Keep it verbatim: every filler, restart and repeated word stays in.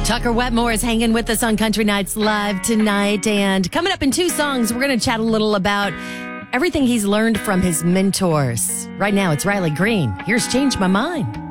Tucker Wetmore is hanging with us on Country Nights Live tonight. And coming up in two songs, we're going to chat a little about everything he's learned from his mentors. Right now, it's Riley Green. Here's Change My Mind.